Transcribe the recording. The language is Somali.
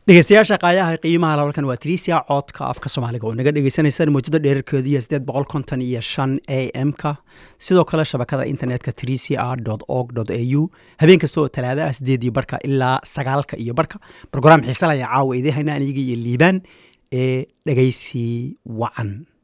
dhegeystayaasha qaayaha qiimaha halkan waa Tricia codka afka Soomaaliga oo naga dhegeysanaysan muujada dheerarkeedu 855 AM-ka sidoo kale shabakada internetka tricia.org.au habeen kasta oo talaada 8:00 ilaa 9:00 program xiisalaya caawa idin hayna aniga iyo liibaan ee dhageysi wacan